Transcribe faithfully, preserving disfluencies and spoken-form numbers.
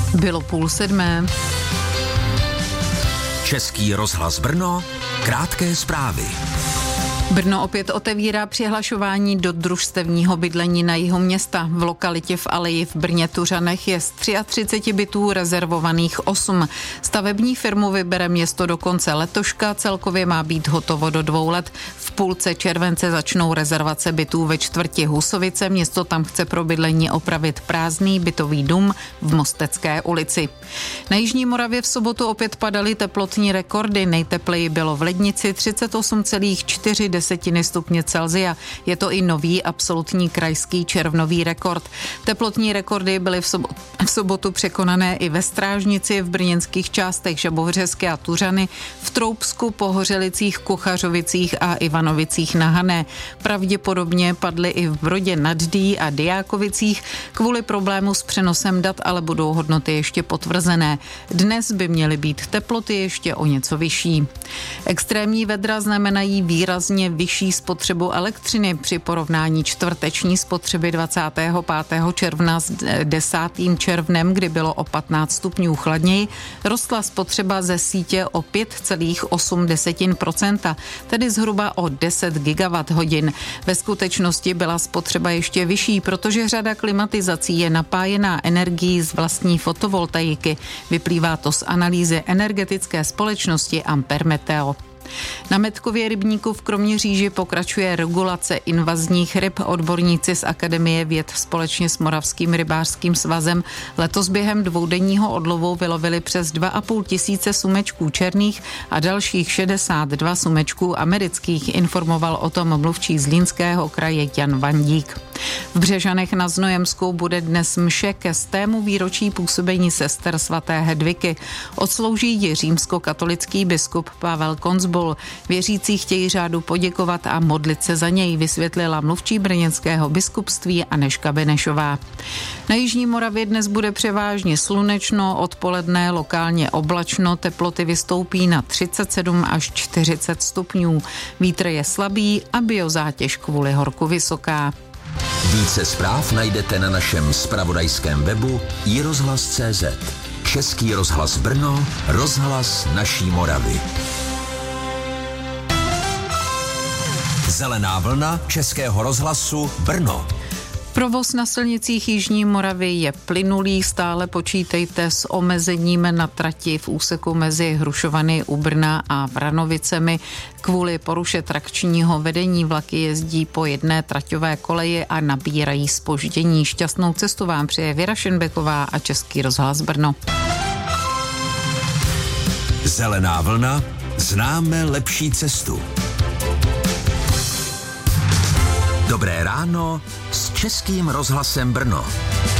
Bylo půl sedmé. Český rozhlas Brno, krátké zprávy. Brno opět otevírá přihlašování do družstevního bydlení na jihu města. V lokalitě v Aleji v Brně Tuřanech je z třicet tři bytů rezervovaných osm. Stavební firmu vybere město do konce letoška, celkově má být hotovo do dvou let. V půlce července začnou rezervace bytů ve čtvrti Husovice. Město tam chce pro bydlení opravit prázdný bytový dům v Mostecké ulici. Na jižní Moravě v sobotu opět padaly teplotní rekordy. Nejtepleji bylo v Lednici třicet osm celá čtyři desetiny stupně Celsia. Je to i nový absolutní krajský červnový rekord. Teplotní rekordy byly v sobotu, v sobotu překonané i ve Strážnici, v brněnských částech Žabohřesky a Tuřany, v Troubsku, Pohořelicích, Kuchařovicích a Ivanovicích na Hané. Pravděpodobně padly i v Brodě nad Dý a Dyjákovicích. Kvůli problému s přenosem dat ale budou hodnoty ještě potvrzené. Dnes by měly být teploty ještě o něco vyšší. Extrémní vedra znamenají výrazně vyšší spotřebu elektřiny. Při porovnání čtvrteční spotřeby dvacátého pátého června s desátým červnem, kdy bylo o patnáct stupňů chladněji, rostla spotřeba ze sítě o pět celá osm procenta, tedy zhruba o deset gigawatt hodin. Ve skutečnosti byla spotřeba ještě vyšší, protože řada klimatizací je napájená energií z vlastní fotovoltaiky. Vyplývá to z analýzy energetické společnosti Ampermeteo. Na Metkově rybníku v Kroměříži pokračuje regulace invazních ryb. Odborníci z Akademie věd společně s Moravským rybářským svazem letos během dvoudenního odlovu vylovili přes dva a půl tisíce sumečků černých a dalších šedesát dva sumečků amerických, informoval o tom mluvčí Zlínského kraje Jan Vandík. V Břežanech na Znojemsku bude dnes mše ke stému výročí působení sester svaté Hedviky. Odslouží ji římskokatolický biskup Pavel Konzbul. Věřící chtějí řádu poděkovat a modlit se za něj, vysvětlila mluvčí brněnského biskupství Anežka Benešová. Na jižní Moravě dnes bude převážně slunečno, odpoledne lokálně oblačno, teploty vystoupí na třicet sedm až čtyřicet stupňů. Vítr je slabý a biozátěž kvůli horku vysoká. Více zpráv najdete na našem zpravodajském webu i rozhlas tečka cé zet. Český rozhlas Brno, rozhlas naší Moravy. Zelená vlna Českého rozhlasu Brno. Provoz na silnicích jižní Moravy je plynulý, stále počítejte s omezením na trati v úseku mezi Hrušovany u Brna a Vranovicemi. Kvůli poruše trakčního vedení vlaky jezdí po jedné traťové koleji a nabírají zpoždění. Šťastnou cestu vám přeje Věra Šenbeková a Český rozhlas Brno. Zelená vlna, známe lepší cestu. Dobré ráno s Českým rozhlasem Brno.